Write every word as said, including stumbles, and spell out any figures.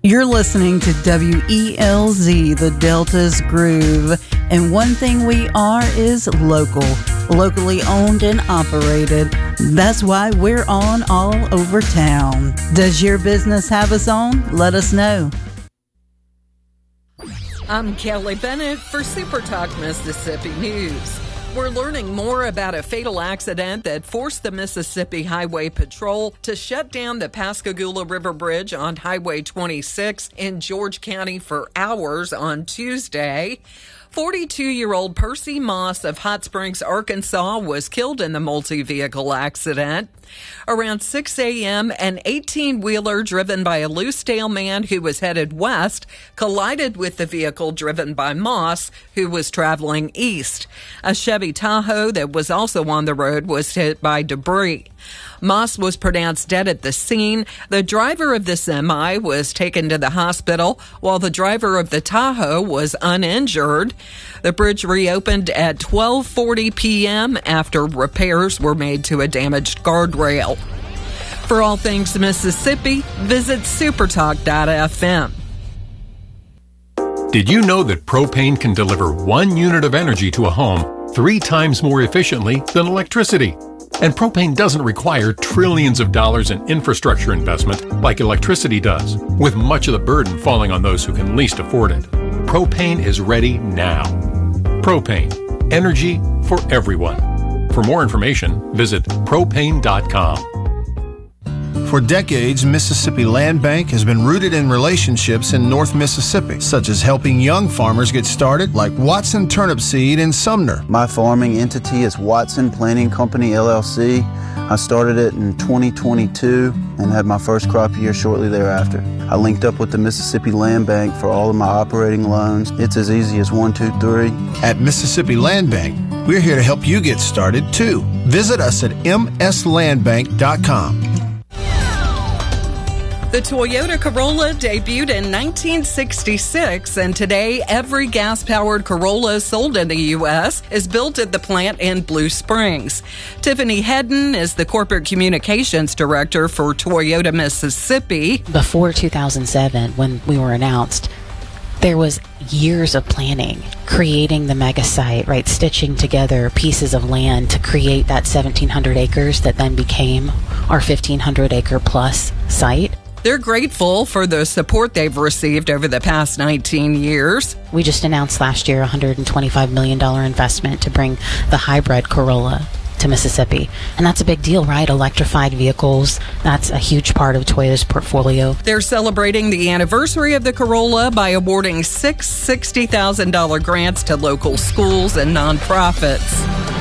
You're listening to W E L Z, the Delta's Groove. And one thing we are is local, locally owned and operated. That's why we're on all over town. Does your business have us on? Let us know. I'm Kelly Bennett for Super Talk Mississippi News. We're learning more about a fatal accident that forced the Mississippi Highway Patrol to shut down the Pascagoula River Bridge on Highway twenty-six in George County for hours on Tuesday. forty-two-year-old Percy Moss of Hot Springs, Arkansas, was killed in the multi-vehicle accident. Around six a.m., an eighteen-wheeler driven by a Lucedale man who was headed west collided with the vehicle driven by Moss, who was traveling east. A Chevy Tahoe that was also on the road was hit by debris. Moss was pronounced dead at the scene. The driver of the semi was taken to the hospital, while the driver of the Tahoe was uninjured. The bridge reopened at twelve forty p.m. after repairs were made to a damaged guardrail. For all things Mississippi, visit supertalk dot f m. Did you know that propane can deliver one unit of energy to a home three times more efficiently than electricity? And propane doesn't require trillions of dollars in infrastructure investment like electricity does, with much of the burden falling on those who can least afford it. Propane is ready now. Propane. Energy for everyone. For more information, visit propane dot com. For decades, Mississippi Land Bank has been rooted in relationships in North Mississippi, such as helping young farmers get started, like Watson Turnip Seed in Sumner. My farming entity is Watson Planting Company, L L C. I started it in twenty twenty-two and had my first crop year shortly thereafter. I linked up with the Mississippi Land Bank for all of my operating loans. It's as easy as one, two, three. At Mississippi Land Bank, we're here to help you get started, too. Visit us at m s land bank dot com. The Toyota Corolla debuted in nineteen sixty-six, and today every gas-powered Corolla sold in the U S is built at the plant in Blue Springs. Tiffany Hedden is the Corporate Communications Director for Toyota Mississippi. Before two thousand seven, when we were announced, there was years of planning, creating the mega site, right, stitching together pieces of land to create that seventeen hundred acres that then became our fifteen hundred acre plus site. They're grateful for the support they've received over the past nineteen years. We just announced last year a one hundred twenty-five million dollars investment to bring the hybrid Corolla to Mississippi. And that's a big deal, right? Electrified vehicles, that's a huge part of Toyota's portfolio. They're celebrating the anniversary of the Corolla by awarding six sixty thousand dollars grants to local schools and nonprofits.